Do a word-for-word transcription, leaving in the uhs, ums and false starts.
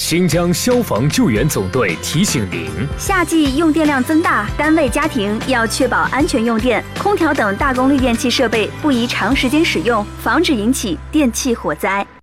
新疆消防救援总队提醒您： 夏季用电量增大，单位家庭要确保安全用电，空调等大功率电器设备不宜长时间使用，防止引起电器火灾。